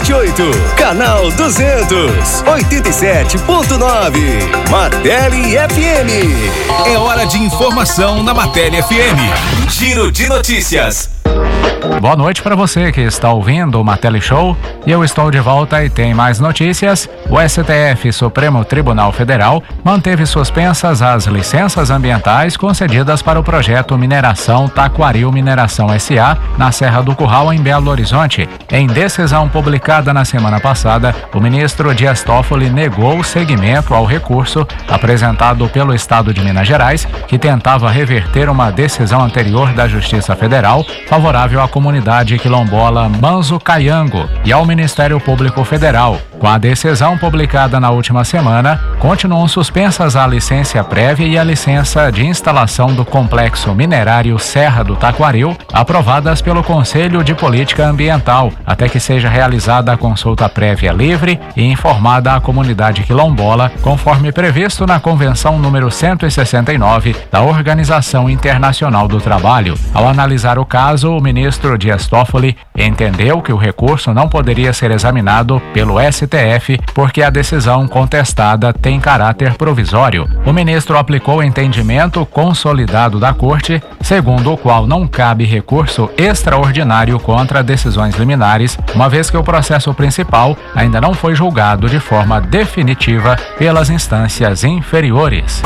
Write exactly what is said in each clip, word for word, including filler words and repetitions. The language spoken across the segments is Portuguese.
vinte e oito. Canal duzentos, oitenta e sete ponto nove. Martelli F M. É hora de informação na Martelli F M. Giro de notícias. Boa noite para você que está ouvindo o Martelli Show, e eu estou de volta e tem mais notícias. O S T F, Supremo Tribunal Federal, manteve suspensas as licenças ambientais concedidas para o projeto Mineração Taquaril Mineração S A na Serra do Curral, em Belo Horizonte. Em decisão publicada na semana passada, o ministro Dias Toffoli negou o seguimento ao recurso apresentado pelo Estado de Minas Gerais, que tentava reverter uma decisão anterior da Justiça Federal favorável à comunidade quilombola Manzo Caiango e ao Ministério Público Federal. Com a decisão publicada na última semana, continuam suspensas a licença prévia e a licença de instalação do complexo minerário Serra do Taquaril, aprovadas pelo Conselho de Política Ambiental, até que seja realizada a consulta prévia livre e informada à comunidade quilombola, conforme previsto na Convenção número cento e sessenta e nove da Organização Internacional do Trabalho. Ao analisar o caso, o ministro Dias Toffoli entendeu que o recurso não poderia ser examinado pelo S T F porque a decisão contestada tem caráter provisório. O ministro aplicou o entendimento consolidado da Corte, segundo o qual não cabe recurso extraordinário contra decisões liminares, uma vez que o processo principal ainda não foi julgado de forma definitiva pelas instâncias inferiores.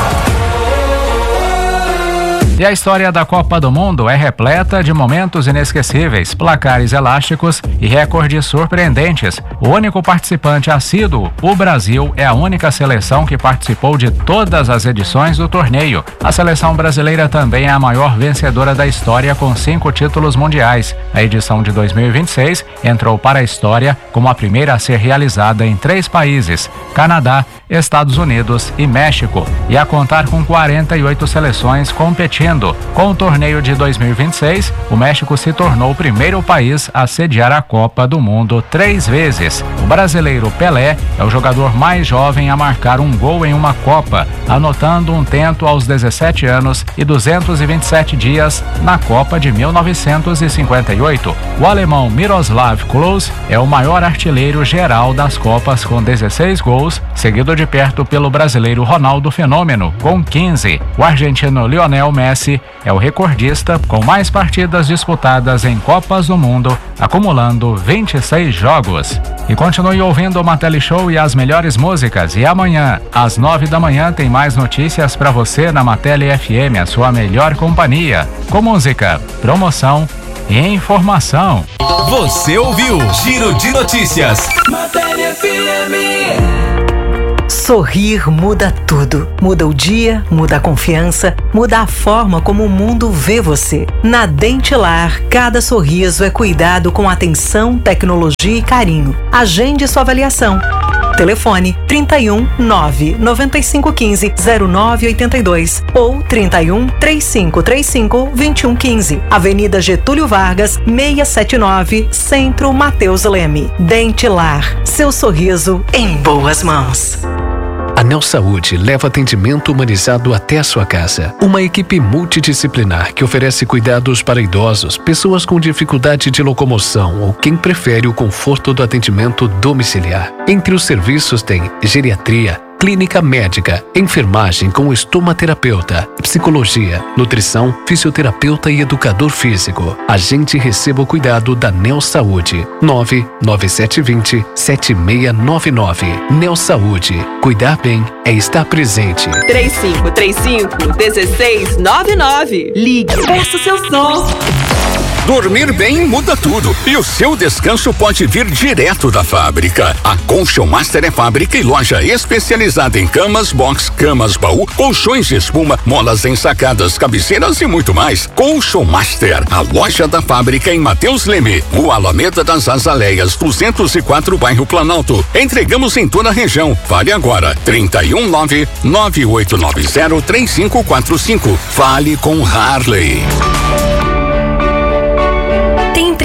E a história da Copa do Mundo é repleta de momentos inesquecíveis, placares elásticos e recordes surpreendentes. O único participante assíduo, o Brasil, é a única seleção que participou de todas as edições do torneio. A seleção brasileira também é a maior vencedora da história, com cinco títulos mundiais. A edição de dois mil e vinte e seis entrou para a história como a primeira a ser realizada em três países: Canadá, Estados Unidos e México, e a contar com quarenta e oito seleções competindo. Com o torneio de dois mil e vinte e seis, o México se tornou o primeiro país a sediar a Copa do Mundo três vezes. O brasileiro Pelé é o jogador mais jovem a marcar um gol em uma Copa, anotando um tento aos dezessete anos e duzentos e vinte e sete dias na Copa de mil novecentos e cinquenta e oito. O alemão Miroslav Klose é o maior artilheiro geral das Copas, com dezesseis gols, seguido de perto pelo brasileiro Ronaldo Fenômeno, com quinze. O argentino Lionel Messi é o recordista com mais partidas disputadas em Copas do Mundo, acumulando vinte e seis jogos. E continue ouvindo o Martelli Show e as melhores músicas. E amanhã, às nove da manhã, tem mais notícias para você na Martelli F M, a sua melhor companhia, com música, promoção e informação. Você ouviu Giro de Notícias. Martelli F M. Sorrir muda tudo. Muda o dia, muda a confiança, muda a forma como o mundo vê você. Na Dentilar, cada sorriso é cuidado com atenção, tecnologia e carinho. Agende sua avaliação. Telefone trinta e um, nove, noventa e cinco, quinze, zero nove oitenta e dois ou trinta e um, trinta e cinco, trinta e cinco, vinte e um, quinze. Avenida Getúlio Vargas, seiscentos e setenta e nove, Centro Mateus Leme. Dentilar, seu sorriso em boas mãos. A Neo Saúde leva atendimento humanizado até a sua casa. Uma equipe multidisciplinar que oferece cuidados para idosos, pessoas com dificuldade de locomoção ou quem prefere o conforto do atendimento domiciliar. Entre os serviços tem geriatria, clínica médica, enfermagem com estomaterapeuta, psicologia, nutrição, fisioterapeuta e educador físico. Agende e receba o cuidado da Neo Saúde. nove nove sete dois zero, sete seis nove nove. Neo Saúde. Cuidar bem é estar presente. três cinco três cinco, um seis nove nove. Ligue, peça seu som. Dormir bem muda tudo e o seu descanso pode vir direto da fábrica. A Colchão Master é fábrica e loja especializada em camas box, camas baú, colchões de espuma, molas ensacadas, cabeceiras e muito mais. Colchão Master, a loja da fábrica em Mateus Leme, Rua Alameda das Azaleias, duzentos e quatro, bairro Planalto. Entregamos em toda a região. Fale agora, trinta e um, nove, nove oito nove zero, três cinco quatro cinco. Fale com Harley. Tem empresa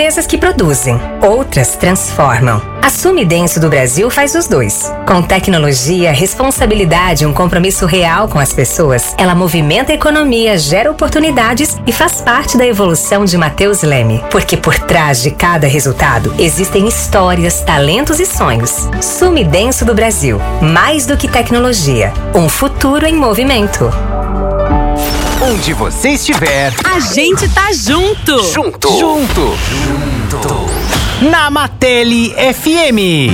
empresas que produzem, outras transformam. A Sumi Denso do Brasil faz os dois. Com tecnologia, responsabilidade e um compromisso real com as pessoas, ela movimenta a economia, gera oportunidades e faz parte da evolução de Matheus Leme. Porque por trás de cada resultado existem histórias, talentos e sonhos. Sumi Denso do Brasil. Mais do que tecnologia. Um futuro em movimento. Onde você estiver, a gente tá junto. Junto. Junto. Junto. Na Mateli F M.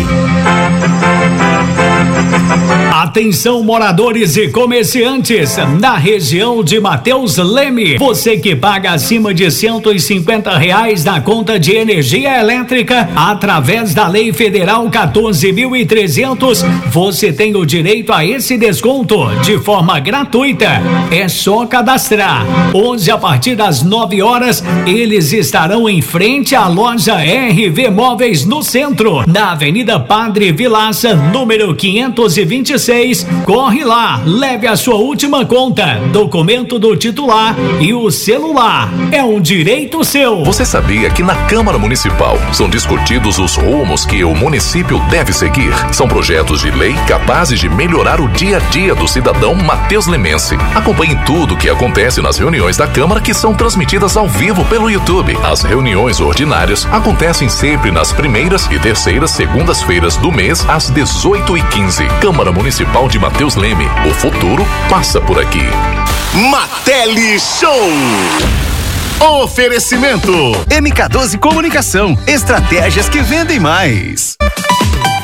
Atenção, moradores e comerciantes na região de Matheus Leme. Você que paga acima de cento e cinquenta reais na conta de energia elétrica através da Lei Federal quatorze mil e trezentos, você tem o direito a esse desconto de forma gratuita. É só cadastrar. Hoje, a partir das nove horas, eles estarão em frente à loja R V Móveis no centro, na Avenida Padre Vilaça, número quinhentos e vinte e seis. Corre lá, leve a sua última conta, documento do titular e o celular. É um direito seu. Você sabia que na Câmara Municipal são discutidos os rumos que o município deve seguir? São projetos de lei capazes de melhorar o dia a dia do cidadão Matheus Lemense. Acompanhe tudo o que acontece nas reuniões da Câmara, que são transmitidas ao vivo pelo YouTube. As reuniões ordinárias acontecem sempre nas primeiras e terceiras segundas-feiras do mês, às dezoito e quinze. Câmara Municipal de Matheus Leme. O futuro passa por aqui. Mateli Show. Oferecimento M K doze Comunicação. Estratégias que vendem mais.